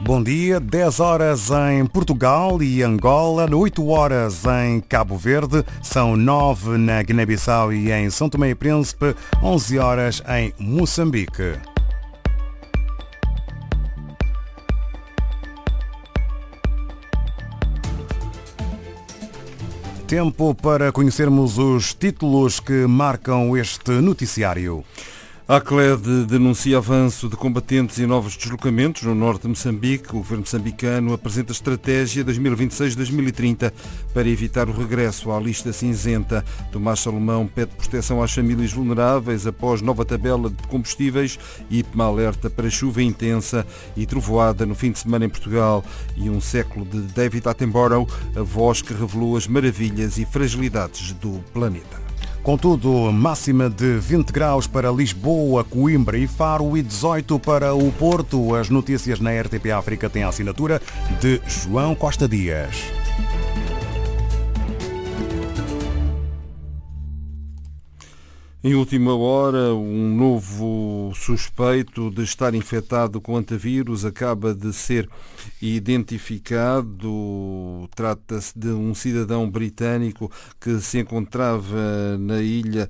Bom dia, 10 horas em Portugal e Angola, 8 horas em Cabo Verde, são 9 na Guiné-Bissau e em São Tomé e Príncipe, 11 horas em Moçambique. Tempo para conhecermos os títulos que marcam este noticiário. A ACLED denuncia avanço de combatentes e novos deslocamentos no norte de Moçambique. O governo moçambicano apresenta estratégia 2026-2030 para evitar o regresso à lista cinzenta. Tomás Salomão pede proteção às famílias vulneráveis após nova tabela de combustíveis. IPMA alerta para chuva intensa e trovoada no fim de semana em Portugal. E um século de David Attenborough, a voz que revelou as maravilhas e fragilidades do planeta. Contudo, máxima de 20 graus para Lisboa, Coimbra e Faro e 18 para o Porto. As notícias na RTP África têm a assinatura de João Costa Dias. Em última hora, um novo suspeito de estar infectado com antavírus acaba de ser identificado. Trata-se de um cidadão britânico que se encontrava na ilha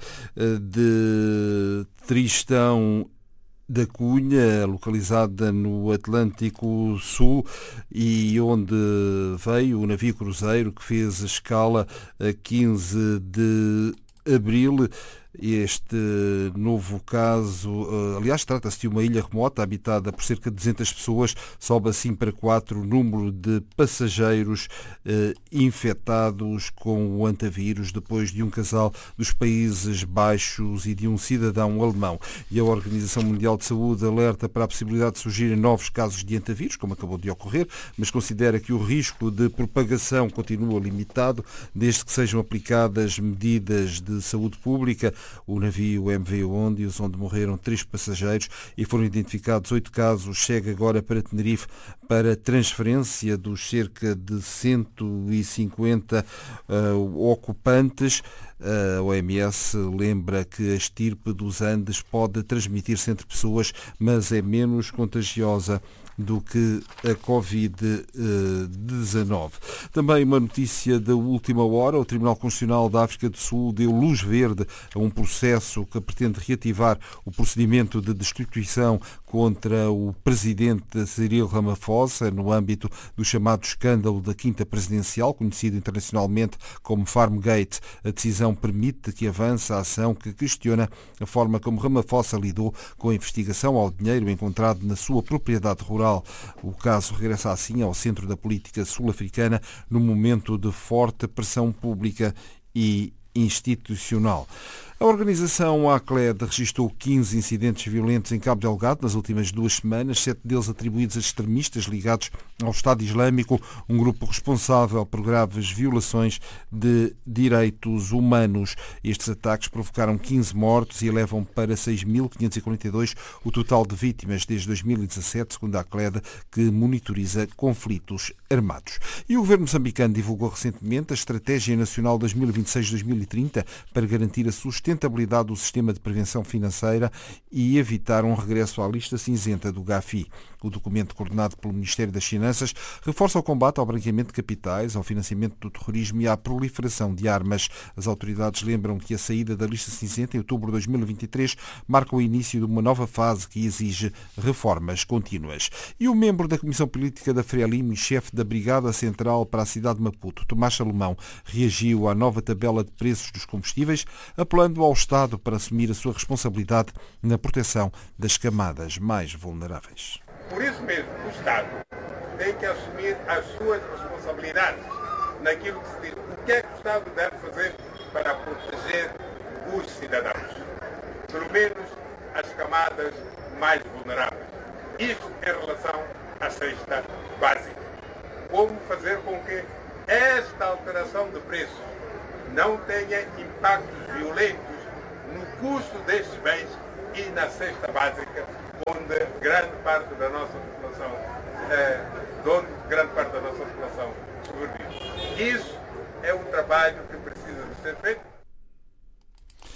de Tristão da Cunha, localizada no Atlântico Sul, e onde veio o navio cruzeiro que fez a escala a 15 de abril. Este novo caso, aliás, trata-se de uma ilha remota habitada por cerca de 200 pessoas, sobe assim para 4 o número de passageiros infectados com o antavírus, depois de um casal dos Países Baixos e de um cidadão alemão. E a Organização Mundial de Saúde alerta para a possibilidade de surgirem novos casos de antavírus, como acabou de ocorrer, mas considera que o risco de propagação continua limitado, desde que sejam aplicadas medidas de saúde pública. O navio MV Ondius, onde morreram 3 passageiros e foram identificados 8 casos, segue agora para Tenerife para transferência dos cerca de 150 ocupantes. A OMS lembra que a estirpe dos Andes pode transmitir-se entre pessoas, mas é menos contagiosa do que a Covid-19. Também uma notícia da última hora: o Tribunal Constitucional da África do Sul deu luz verde a um processo que pretende reativar o procedimento de destituição contra o presidente Cyril Ramaphosa no âmbito do chamado escândalo da Quinta Presidencial, conhecido internacionalmente como Farmgate. A decisão permite que avance a ação que questiona a forma como Ramaphosa lidou com a investigação ao dinheiro encontrado na sua propriedade rural. O caso regressa assim ao centro da política sul-africana num momento de forte pressão pública e institucional. A organização ACLED registrou 15 incidentes violentos em Cabo Delgado nas últimas 2 semanas, 7 deles atribuídos a extremistas ligados ao Estado Islâmico, um grupo responsável por graves violações de direitos humanos. Estes ataques provocaram 15 mortos e elevam para 6.542 o total de vítimas desde 2017, segundo a ACLED, que monitoriza conflitos armados. E o governo moçambicano divulgou recentemente a Estratégia Nacional 2026-2030 para garantir a sustentabilidade do sistema de prevenção financeira e evitar um regresso à lista cinzenta do GAFI. O documento, coordenado pelo Ministério das Finanças, reforça o combate ao branqueamento de capitais, ao financiamento do terrorismo e à proliferação de armas. As autoridades lembram que a saída da lista cinzenta em outubro de 2023 marca o início de uma nova fase que exige reformas contínuas. E o membro da Comissão Política da Frelimo e chefe da Brigada Central para a cidade de Maputo, Tomás Salomão, reagiu à nova tabela de preços dos combustíveis, apelando ao Estado para assumir a sua responsabilidade na proteção das camadas mais vulneráveis. Por isso mesmo, o Estado tem que assumir as suas responsabilidades naquilo que se diz. O que é que o Estado deve fazer para proteger os cidadãos? Pelo menos as camadas mais vulneráveis. Isto em relação à cesta básica. Como fazer com que esta alteração de preço não tenha impactos violentos no custo destes bens e na cesta básica, onde grande parte da nossa população sobrevive. Isso é um trabalho que precisa de ser feito.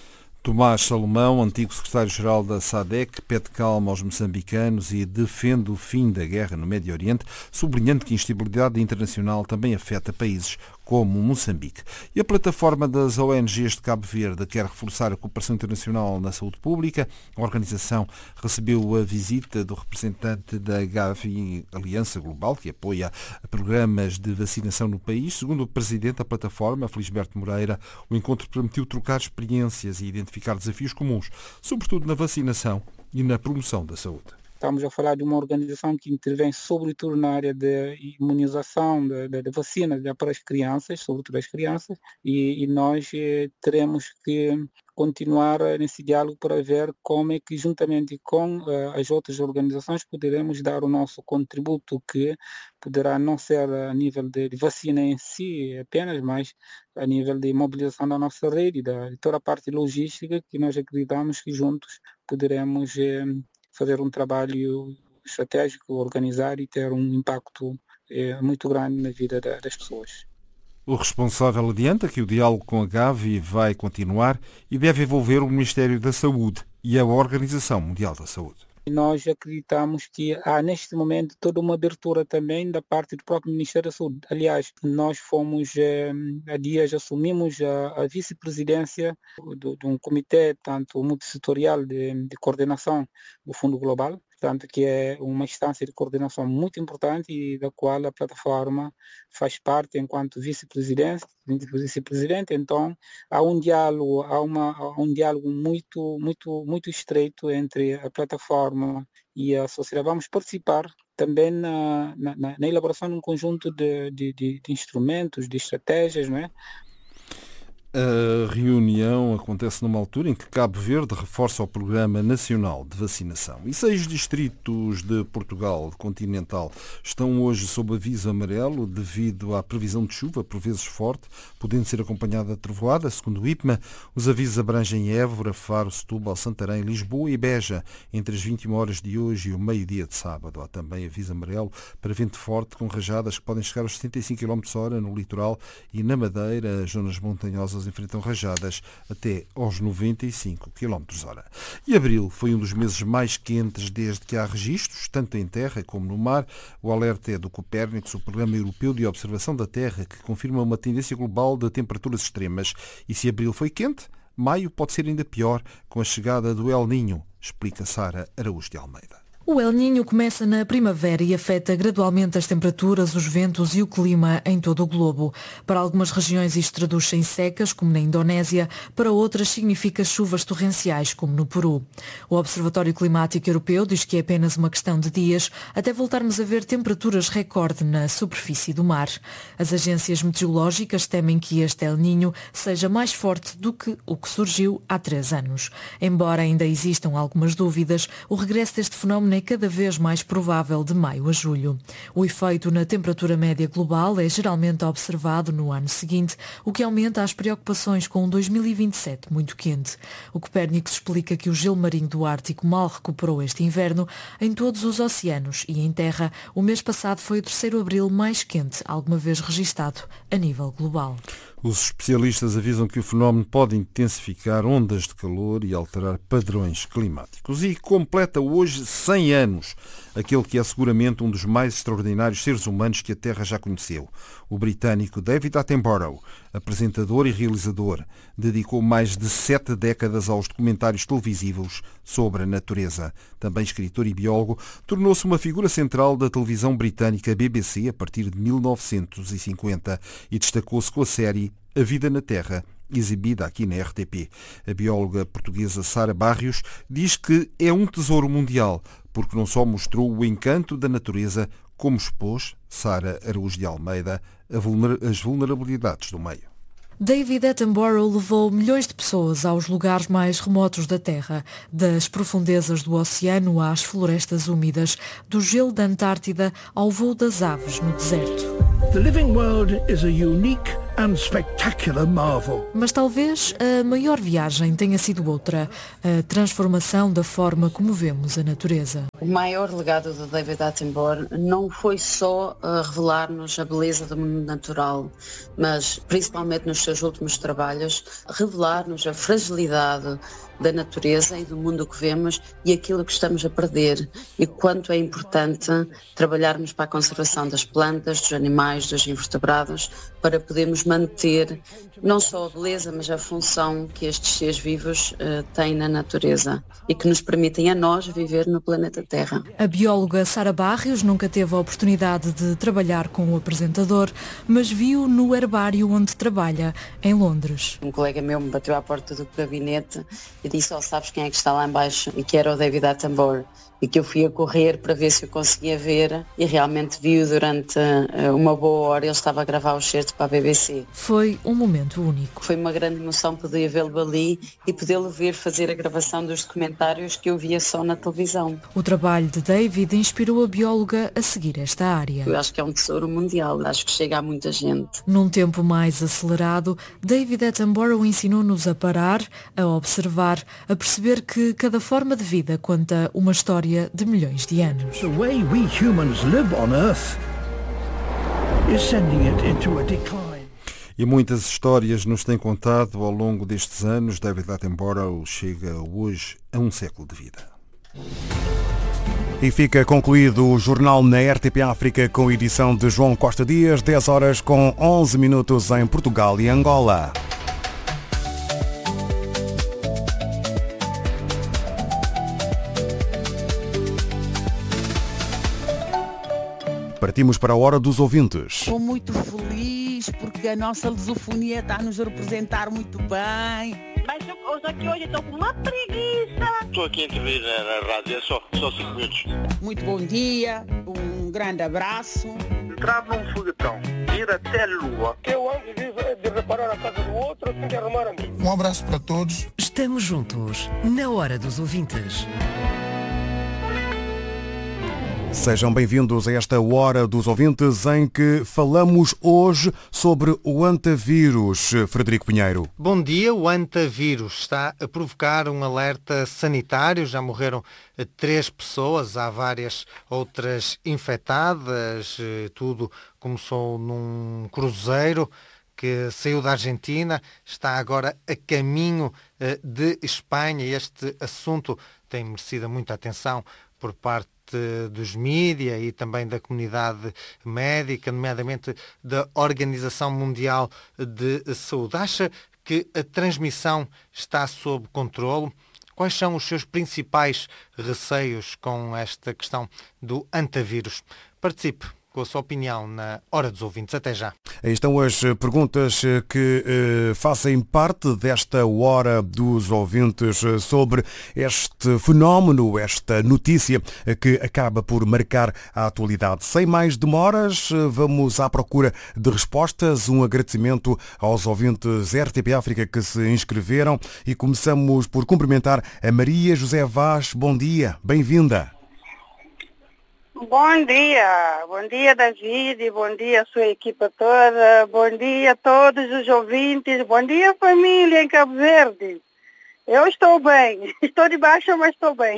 Tomás Salomão, antigo secretário-geral da SADC, pede calma aos moçambicanos e defende o fim da guerra no Médio Oriente, sublinhando que a instabilidade internacional também afeta países como Moçambique. E a plataforma das ONGs de Cabo Verde quer reforçar a cooperação internacional na saúde pública. A organização recebeu a visita do representante da Gavi, Aliança Global, que apoia programas de vacinação no país. Segundo o presidente da plataforma, Felisberto Moreira, o encontro permitiu trocar experiências e identificar desafios comuns, sobretudo na vacinação e na promoção da saúde. Estamos a falar de uma organização que intervém sobretudo na área de imunização, de vacina para as crianças, sobretudo as crianças, e nós teremos que continuar nesse diálogo para ver como é que, juntamente com as outras organizações, poderemos dar o nosso contributo, que poderá não ser a nível de vacina em si apenas, mas a nível de mobilização da nossa rede, de toda a parte logística, que nós acreditamos que juntos poderemos fazer um trabalho estratégico, organizar e ter um impacto muito grande na vida das pessoas. O responsável adianta que o diálogo com a Gavi vai continuar e deve envolver o Ministério da Saúde e a Organização Mundial da Saúde. Nós acreditamos que há neste momento toda uma abertura também da parte do próprio Ministério da Saúde. Aliás, nós fomos, há dias assumimos a vice-presidência de um comitê tanto multissetorial de coordenação do Fundo Global, portanto, que é uma instância de coordenação muito importante e da qual a plataforma faz parte enquanto vice-presidente. Então, há um diálogo, um diálogo muito estreito entre a plataforma e a sociedade. Vamos participar também na elaboração de um conjunto de instrumentos, de estratégias, não é? A reunião acontece numa altura em que Cabo Verde reforça o Programa Nacional de Vacinação. E 6 distritos de Portugal continental estão hoje sob aviso amarelo devido à previsão de chuva, por vezes forte, podendo ser acompanhada de trovoada. Segundo o IPMA, os avisos abrangem Évora, Faro, Setúbal, Santarém, Lisboa e Beja entre as 21 horas de hoje e o meio-dia de sábado. Há também aviso amarelo para vento forte com rajadas que podem chegar aos 75 km/h no litoral e na Madeira. As zonas montanhosas enfrentam rajadas até aos 95 km/h. E abril foi um dos meses mais quentes desde que há registros, tanto em terra como no mar. O alerta é do Copérnicos, o Programa Europeu de Observação da Terra, que confirma uma tendência global de temperaturas extremas. E se abril foi quente, maio pode ser ainda pior com a chegada do El Niño, explica Sara Araújo de Almeida. O El Niño começa na primavera e afeta gradualmente as temperaturas, os ventos e o clima em todo o globo. Para algumas regiões isto traduz-se em secas, como na Indonésia, para outras significa chuvas torrenciais, como no Peru. O Observatório Climático Europeu diz que é apenas uma questão de dias até voltarmos a ver temperaturas recorde na superfície do mar. As agências meteorológicas temem que este El Niño seja mais forte do que o que surgiu há 3 anos. Embora ainda existam algumas dúvidas, o regresso deste fenómeno é cada vez mais provável de maio a julho. O efeito na temperatura média global é geralmente observado no ano seguinte, o que aumenta as preocupações com um 2027 muito quente. O Copérnicos explica que o gelo marinho do Ártico mal recuperou este inverno em todos os oceanos e em terra. O mês passado foi o 3º abril mais quente alguma vez registado a nível global. Os especialistas avisam que o fenómeno pode intensificar ondas de calor e alterar padrões climáticos. E completa hoje 100 anos aquele que é seguramente um dos mais extraordinários seres humanos que a Terra já conheceu. O britânico David Attenborough, apresentador e realizador, dedicou mais de 7 décadas aos documentários televisivos sobre a natureza. Também escritor e biólogo, tornou-se uma figura central da televisão britânica BBC a partir de 1950 e destacou-se com a série A Vida na Terra, exibida aqui na RTP. A bióloga portuguesa Sara Barrios diz que é um tesouro mundial, porque não só mostrou o encanto da natureza, como expôs, Sara Araújo de Almeida, as vulnerabilidades do meio. David Attenborough levou milhões de pessoas aos lugares mais remotos da Terra, das profundezas do oceano às florestas úmidas, do gelo da Antártida ao voo das aves no deserto. The living world is a unique and spectacular marvel. Mas talvez a maior viagem tenha sido outra, a transformação da forma como vemos a natureza. O maior legado de David Attenborough não foi só revelar-nos a beleza do mundo natural, mas principalmente nos seus últimos trabalhos, revelar-nos a fragilidade da natureza e do mundo que vemos e aquilo que estamos a perder e quanto é importante trabalharmos para a conservação das plantas, dos animais, dos invertebrados, para podermos manter não só a beleza, mas a função que estes seres vivos têm na natureza e que nos permitem a nós viver no planeta Terra. A bióloga Sara Barrios nunca teve a oportunidade de trabalhar com o apresentador, mas viu no herbário onde trabalha, em Londres. Um colega meu me bateu à porta do gabinete e disse: sabes quem é que está lá em baixo? E que era o David Attenborough. E que eu fui a correr para ver se eu conseguia ver e realmente vi-o durante uma boa hora. Ele estava a gravar o excerto para a BBC. Foi um momento único. Foi uma grande emoção poder vê-lo ali e podê-lo ver fazer a gravação dos documentários que eu via só na televisão. O trabalho de David inspirou a bióloga a seguir esta área. Eu acho que é um tesouro mundial, acho que chega a muita gente. Num tempo mais acelerado, David Attenborough ensinou-nos a parar, a observar, a perceber que cada forma de vida conta uma história de milhões de anos. The way we humans live on Earth is sending it into a decline. E muitas histórias nos têm contado ao longo destes anos. David Attenborough chega hoje a um século de vida. E fica concluído o jornal na RTP África com a edição de João Costa Dias, 10 horas com 11 minutos em Portugal e Angola. Partimos para a hora dos ouvintes. Estou muito feliz porque a nossa lusofonia está a nos representar muito bem. Mas hoje estou com uma preguiça. Estou aqui a intervir na rádio, é só 5 minutos. Muito bom dia, um grande abraço. Entrar num foguetão, ir até a Lua. Eu antes de reparar a casa do outro, tenho que arrumar a mim. Um abraço para todos. Estamos juntos, na hora dos ouvintes. Sejam bem-vindos a esta Hora dos Ouvintes em que falamos hoje sobre o antavírus. Frederico Pinheiro. Bom dia. O antavírus está a provocar um alerta sanitário. Já morreram 3 pessoas, há várias outras infectadas. Tudo começou num cruzeiro que saiu da Argentina, está agora a caminho de Espanha. Este assunto tem merecido muita atenção por parte dos mídia e também da comunidade médica, nomeadamente da Organização Mundial de Saúde. Acha que a transmissão está sob controle? Quais são os seus principais receios com esta questão do antavírus? Participe com a sua opinião na Hora dos Ouvintes. Até já. Aí estão as perguntas que fazem parte desta Hora dos Ouvintes sobre este fenómeno, esta notícia que acaba por marcar a atualidade. Sem mais demoras, vamos à procura de respostas. Um agradecimento aos ouvintes RTP África que se inscreveram e começamos por cumprimentar a Maria José Vaz. Bom dia, bem-vinda. Bom dia David, bom dia a sua equipa toda, bom dia a todos os ouvintes, bom dia família em Cabo Verde. Eu estou bem, estou de baixa, mas estou bem.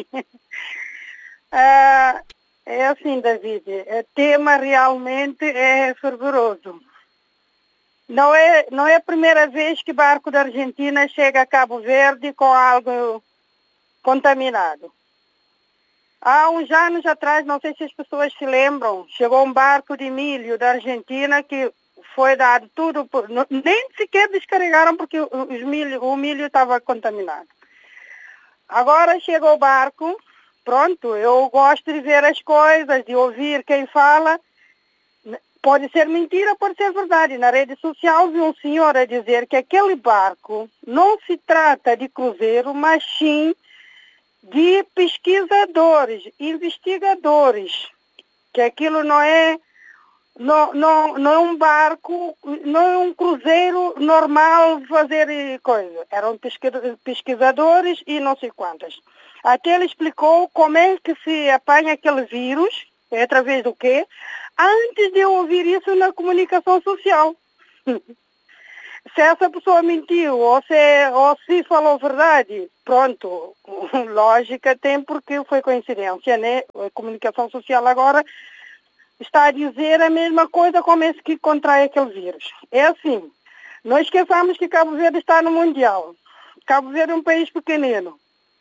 É assim, David, o tema realmente é fervoroso. Não é a primeira vez que barco da Argentina chega a Cabo Verde com algo contaminado. Há uns anos atrás, não sei se as pessoas se lembram, chegou um barco de milho da Argentina que foi dado tudo, nem sequer descarregaram porque o milho estava contaminado. Agora chegou o barco, pronto, eu gosto de ver as coisas, de ouvir quem fala, pode ser mentira, pode ser verdade. Na rede social vi um senhor a dizer que aquele barco não se trata de cruzeiro, mas sim de pesquisadores, investigadores, que aquilo não é um barco, não é um cruzeiro normal fazer coisa. Eram pesquisadores e não sei quantas. Até ele explicou como é que se apanha aquele vírus, É através do quê? Antes de eu ouvir isso na comunicação social. Se essa pessoa mentiu ou se falou verdade, pronto, lógica tem porque foi coincidência, né? A comunicação social agora está a dizer a mesma coisa como esse que contrai aquele vírus. É assim, não esqueçamos que Cabo Verde está no Mundial. Cabo Verde é um país pequenino.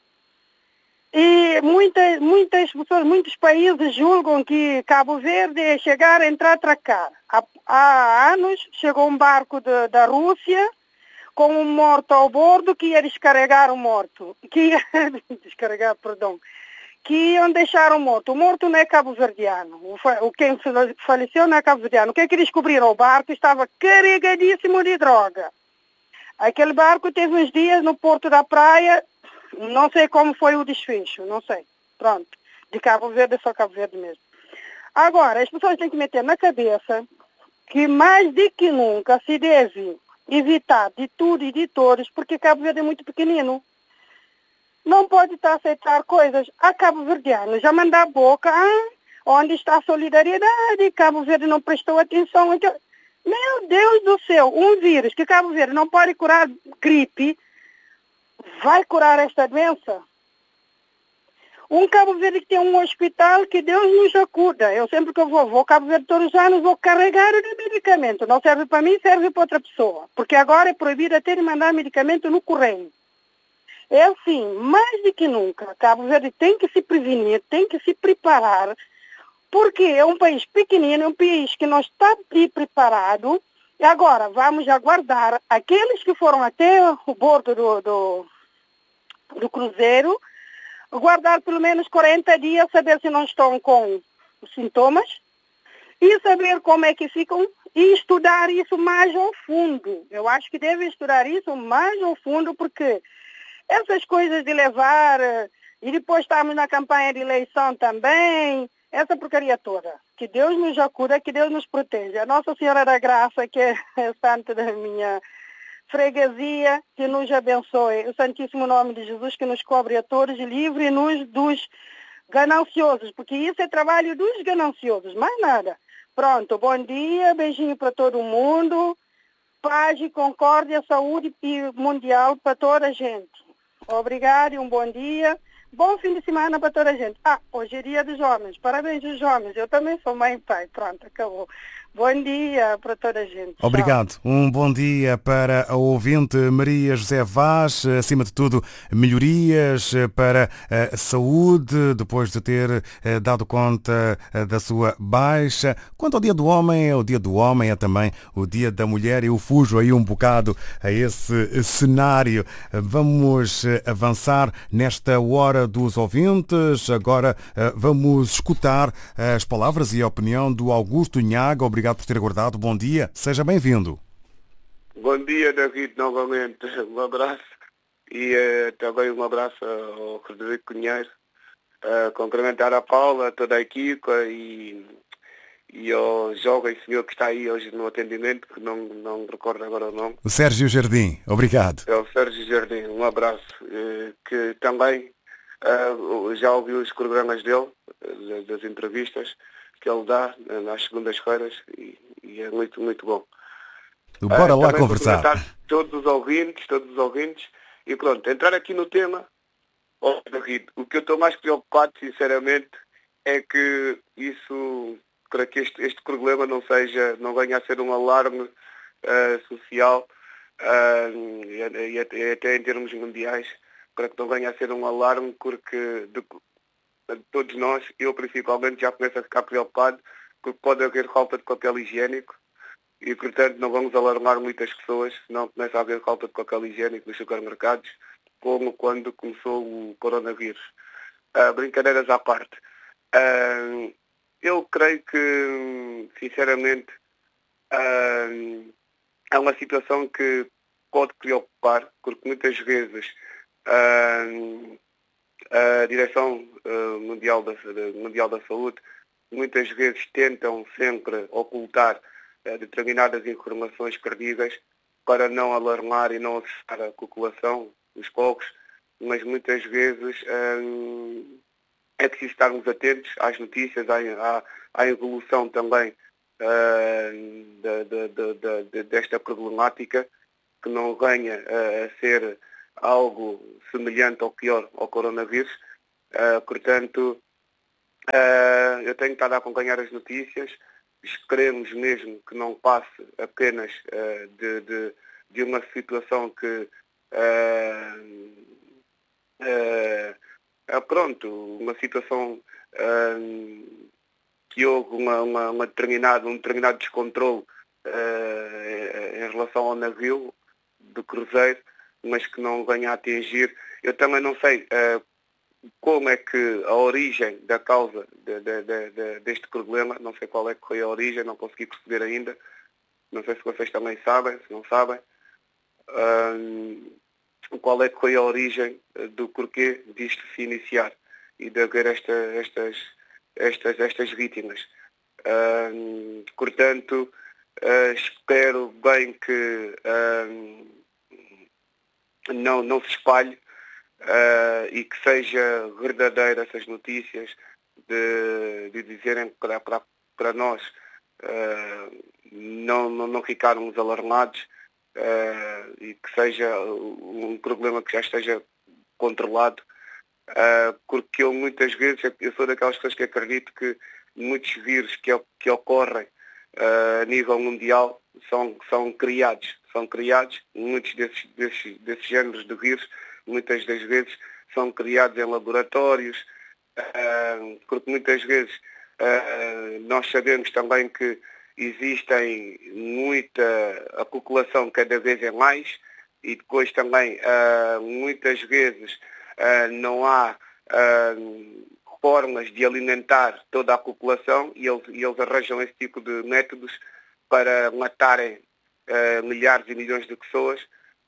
E muitas pessoas, muitos países julgam que Cabo Verde é chegar, entrar, atracar. Há anos chegou um barco da Rússia com um morto ao bordo que ia descarregar o morto. Que iam deixar o morto. O morto não é cabo-verdiano. Quem faleceu não é cabo-verdiano. O que é que descobriram? O barco estava carregadíssimo de droga. Aquele barco teve uns dias no Porto da Praia. Não sei como foi o desfecho, não sei. Pronto. De Cabo Verde é só Cabo Verde mesmo. Agora, as pessoas têm que meter na cabeça que mais do que nunca se deve evitar de tudo e de todos, porque Cabo Verde é muito pequenino. Não pode estar a aceitar coisas a cabo-verdiano. Já mandar a boca, onde está a solidariedade? Cabo Verde não prestou atenção. Meu Deus do céu, um vírus que Cabo Verde não pode curar gripe, vai curar esta doença? Um Cabo Verde que tem um hospital, que Deus nos acuda. Eu sempre que eu vou Cabo Verde todos os anos, vou carregar de medicamento. Não serve para mim, serve para outra pessoa. Porque agora é proibido até de mandar medicamento no correio. É assim, mais do que nunca, Cabo Verde tem que se prevenir, tem que se preparar, porque é um país pequenino, é um país que não está preparado. E agora, vamos aguardar aqueles que foram até o bordo do cruzeiro, guardar pelo menos 40 dias, saber se não estão com sintomas e saber como é que ficam e estudar isso mais ao fundo. Eu acho que devem estudar isso mais ao fundo, porque essas coisas de levar e depois estamos na campanha de eleição também, essa porcaria toda. Que Deus nos acuda, que Deus nos proteja. A Nossa Senhora da Graça, que é a santa da minha freguesia, que nos abençoe. O Santíssimo Nome de Jesus, que nos cobre a todos e livre-nos dos gananciosos, porque isso é trabalho dos gananciosos, mais nada. Pronto, bom dia, beijinho para todo mundo, paz e concórdia, saúde mundial para toda a gente. Obrigado e um bom dia. Bom fim de semana para toda a gente. Hoje é dia dos homens. Parabéns aos homens. Eu também sou mãe e pai. Pronto, acabou. Bom dia para toda a gente. Obrigado. Tchau. Um bom dia para a ouvinte Maria José Vaz. Acima de tudo, melhorias para a saúde, depois de ter dado conta da sua baixa. Quanto ao Dia do Homem, o Dia do Homem é também o Dia da Mulher. Eu fujo aí um bocado a esse cenário. Vamos avançar nesta hora dos ouvintes. Agora vamos escutar as palavras e a opinião do Augusto Nhaga. Obrigado por ter aguardado. Bom dia, seja bem-vindo. Bom dia, David, novamente. Um abraço e também um abraço ao Frederico Cunheiro. Cumprimentar a Paula, toda a equipa e ao jovem senhor que está aí hoje no atendimento, que não recordo agora o nome. O Sérgio Jardim, obrigado. É o Sérgio Jardim, um abraço. Que também já ouvi os programas dele, das entrevistas que ele dá nas segundas-feiras e é muito, muito bom. Bora lá conversar. Todos os ouvintes e pronto, entrar aqui no tema. O que eu estou mais preocupado, sinceramente, é que isso, para que este problema não venha a ser um alarme social e até em termos mundiais, para que não venha a ser um alarme, porque todos nós, eu principalmente, já começo a ficar preocupado, porque pode haver falta de papel higiênico e, portanto, não vamos alarmar muitas pessoas, senão começa a haver falta de papel higiênico nos supermercados, como quando começou o coronavírus. Brincadeiras à parte. Eu creio que, sinceramente, é uma situação que pode preocupar, porque muitas vezes a Direção Mundial da Saúde muitas vezes tentam sempre ocultar determinadas informações credíveis para não alarmar e não assustar a população, os povos, mas muitas vezes é preciso estarmos atentos às notícias, à evolução também desta problemática, que não venha a ser algo semelhante ou pior ao coronavírus. Portanto, eu tenho estado a acompanhar as notícias. Esperemos mesmo que não passe apenas de uma situação que uma situação que houve um determinado descontrole em relação ao navio do cruzeiro, mas que não venha a atingir. Eu também não sei como é que a origem da causa deste problema, não sei qual é que foi a origem, não consegui perceber ainda. Não sei se vocês também sabem, se não sabem. Qual é que foi a origem do porquê disto se iniciar e de haver estas vítimas. Portanto, espero bem que não se espalhe e que seja verdadeira essas notícias de dizerem para nós não ficarmos alarmados e que seja um problema que já esteja controlado, porque eu muitas vezes, eu sou daquelas pessoas que acredito que muitos vírus que ocorrem a nível mundial são criados, muitos desses géneros de vírus, muitas das vezes são criados em laboratórios, porque muitas vezes nós sabemos também que existem a população cada vez é mais, e depois também muitas vezes não há formas de alimentar toda a população e eles arranjam esse tipo de métodos para matarem milhares e milhões de pessoas.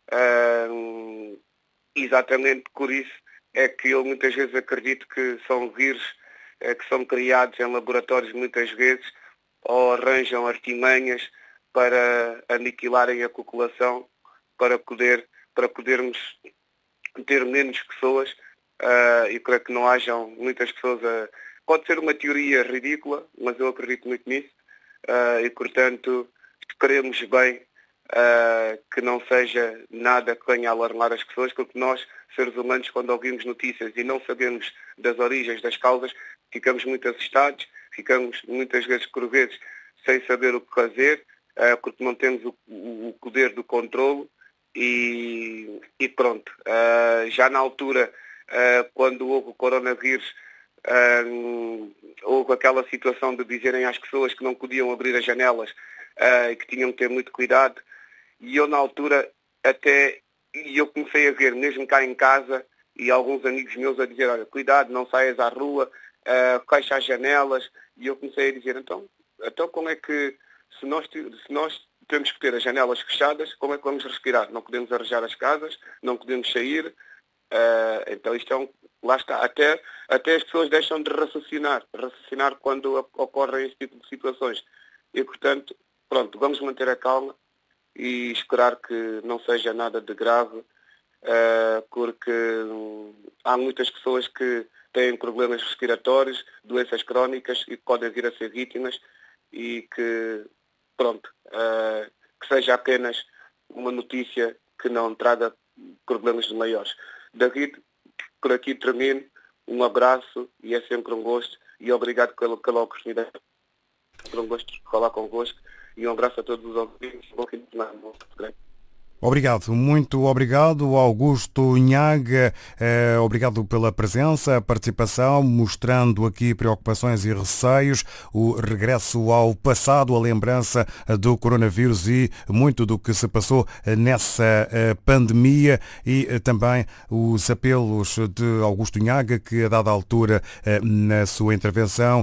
Exatamente por isso é que eu muitas vezes acredito que são vírus que são criados em laboratórios muitas vezes, ou arranjam artimanhas para aniquilarem a população, para podermos ter menos pessoas e para que não hajam muitas pessoas. Pode ser uma teoria ridícula, mas eu acredito muito nisso e, portanto, esperemos bem que não seja nada que venha a alarmar as pessoas, porque nós, seres humanos, quando ouvimos notícias e não sabemos das origens, das causas, ficamos muito assustados, ficamos muitas vezes, por vezes, sem saber o que fazer, porque não temos o poder do controlo e pronto. Já na altura, quando houve o coronavírus, houve aquela situação de dizerem às pessoas que não podiam abrir as janelas e que tinham que ter muito cuidado, e eu na altura eu comecei a ver, mesmo cá em casa, e alguns amigos meus a dizer, olha, cuidado, não saias à rua, fecha as janelas, e eu comecei a dizer, então como é que, se nós temos que ter as janelas fechadas, como é que vamos respirar? Não podemos arranjar as casas, não podemos sair, então isto lá está, até as pessoas deixam de raciocinar quando ocorrem esse tipo de situações. E, portanto, pronto, vamos manter a calma e esperar que não seja nada de grave, porque há muitas pessoas que têm problemas respiratórios, doenças crónicas e que podem vir a ser vítimas, e que, pronto, que seja apenas uma notícia que não traga problemas de maiores. David, por aqui termino. Um abraço e é sempre um gosto, e obrigado pela oportunidade. É um gosto de falar convosco, e um abraço a todos os ouvintes. Bom fim de semana. Obrigado, muito obrigado, Augusto Nhaga, obrigado pela presença, a participação, mostrando aqui preocupações e receios, o regresso ao passado, a lembrança do coronavírus e muito do que se passou nessa pandemia, e também os apelos de Augusto Nhaga, que a dada altura na sua intervenção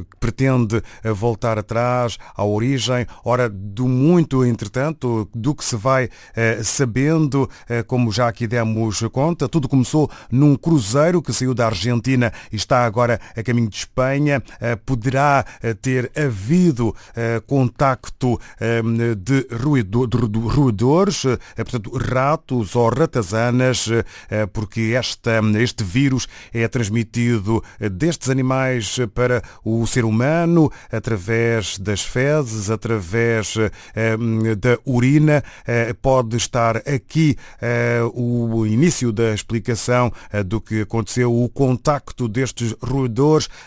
pretende voltar atrás à origem, ora, do muito, entretanto, do que se se vai sabendo, como já aqui demos conta. Tudo começou num cruzeiro que saiu da Argentina e está agora a caminho de Espanha. Poderá ter havido contacto de roedores, portanto ratos ou ratazanas, porque este vírus é transmitido destes animais para o ser humano através das fezes, através da urina. Pode estar aqui o início da explicação do que aconteceu, o contacto destes roedores